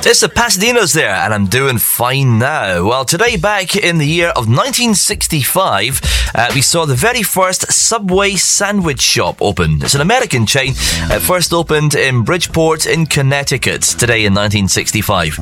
It's the Pasadena's there, and I'm doing fine now. Well, today, back in the year of 1965, we saw the very first Subway sandwich shop open. It's an American chain. It first opened in Bridgeport in Connecticut, today in 1965.